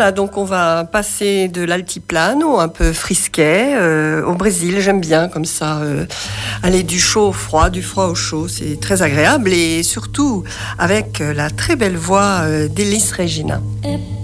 Voilà, donc on va passer de l'altiplano un peu frisquet au Brésil. J'aime bien comme ça, aller du chaud au froid, du froid au chaud. C'est très agréable et surtout avec la très belle voix d'Elis Regina.